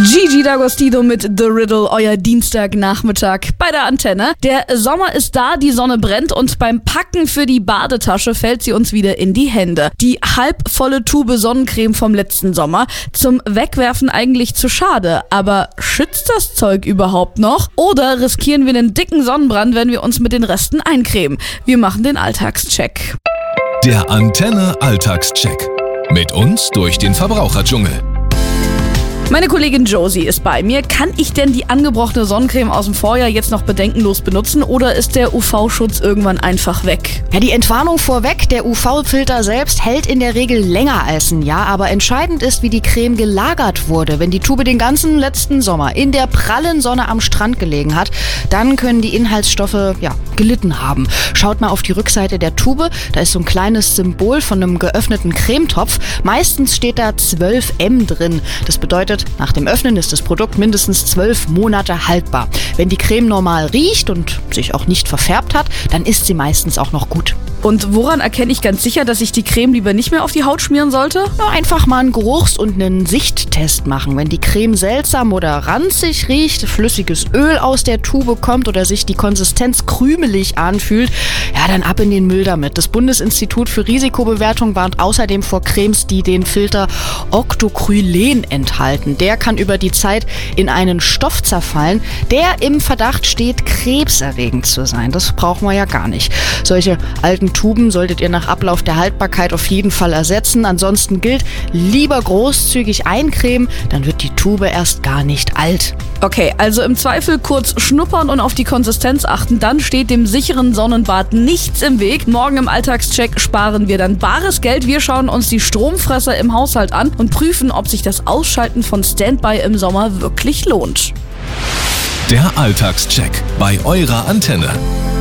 Gigi D'Agostino mit The Riddle, euer Dienstagnachmittag bei der Antenne. Der Sommer ist da, die Sonne brennt und beim Packen für die Badetasche fällt sie uns wieder in die Hände. Die halbvolle Tube Sonnencreme vom letzten Sommer, zum Wegwerfen eigentlich zu schade. Aber schützt das Zeug überhaupt noch? Oder riskieren wir einen dicken Sonnenbrand, wenn wir uns mit den Resten eincremen? Wir machen den Alltagscheck. Der Antenne Alltagscheck. Mit uns durch den Verbraucherdschungel. Meine Kollegin Josie ist bei mir. Kann ich denn die angebrochene Sonnencreme aus dem Vorjahr jetzt noch bedenkenlos benutzen oder ist der UV-Schutz irgendwann einfach weg? Ja, die Entwarnung vorweg, der UV-Filter selbst hält in der Regel länger als ein Jahr, aber entscheidend ist, wie die Creme gelagert wurde. Wenn die Tube den ganzen letzten Sommer in der prallen Sonne am Strand gelegen hat, dann können die Inhaltsstoffe gelitten haben. Schaut mal auf die Rückseite der Tube, da ist so ein kleines Symbol von einem geöffneten Cremetopf. Meistens steht da 12M drin. Das bedeutet, nach dem Öffnen ist das Produkt mindestens 12 Monate haltbar. Wenn die Creme normal riecht und sich auch nicht verfärbt hat, dann ist sie meistens auch noch gut. Und woran erkenne ich ganz sicher, dass ich die Creme lieber nicht mehr auf die Haut schmieren sollte? Einfach mal einen Geruchs- und einen Sichttest machen. Wenn die Creme seltsam oder ranzig riecht, flüssiges Öl aus der Tube kommt oder sich die Konsistenz krümelig anfühlt, dann ab in den Müll damit. Das Bundesinstitut für Risikobewertung warnt außerdem vor Cremes, die den Filter Octocrylen enthalten. Der kann über die Zeit in einen Stoff zerfallen, der im Verdacht steht, krebserregend zu sein. Das brauchen wir ja gar nicht. Solche alten Tuben solltet ihr nach Ablauf der Haltbarkeit auf jeden Fall ersetzen. Ansonsten gilt, lieber großzügig eincremen, dann wird die Tube erst gar nicht alt. Okay, also im Zweifel kurz schnuppern und auf die Konsistenz achten, dann steht dem sicheren Sonnenbad nichts im Weg. Morgen im Alltagscheck sparen wir dann bares Geld. Wir schauen uns die Stromfresser im Haushalt an und prüfen, ob sich das Ausschalten von Standby im Sommer wirklich lohnt. Der Alltagscheck bei eurer Antenne.